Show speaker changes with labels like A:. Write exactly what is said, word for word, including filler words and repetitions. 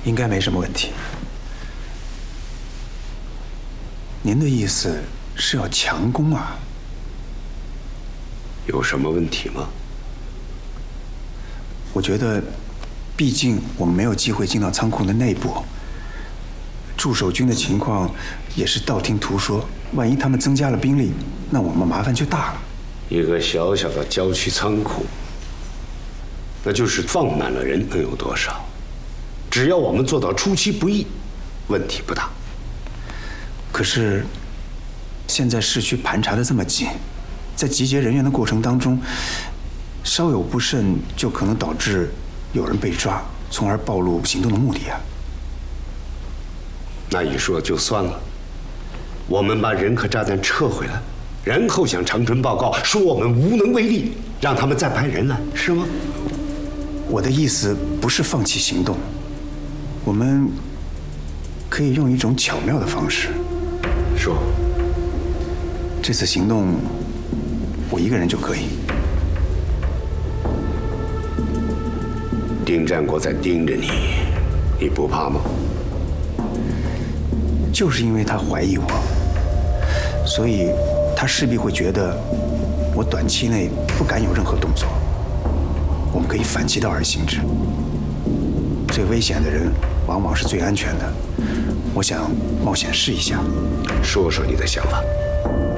A: 应该没什么问题。您的意思是要强攻啊？
B: 有什么问题吗？
A: 我觉得，毕竟我们没有机会进到仓库的内部，驻守军的情况也是道听途说。万一他们增加了兵力，那我们麻烦就大了。
B: 一个小小的郊区仓库，那就是放满了人，能有多少？只要我们做到出其不意，问题不大。
A: 可是，现在市区盘查的这么紧，在集结人员的过程当中，稍有不慎，就可能导致有人被抓，从而暴露行动的目的啊。
B: 那一说就算了，我们把人和炸弹撤回来，然后向长春报告，说我们无能为力，让他们再派人来，是吗？
A: 我的意思不是放弃行动，我们可以用一种巧妙的方式。
B: 说，
A: 这次行动我一个人就可以。
B: 丁战国在盯着你，你不怕吗？
A: 就是因为他怀疑我，所以他势必会觉得我短期内不敢有任何动作。我们可以反其道而行之。最危险的人往往是最安全的。我想冒险试一下。
B: 说说你的想法。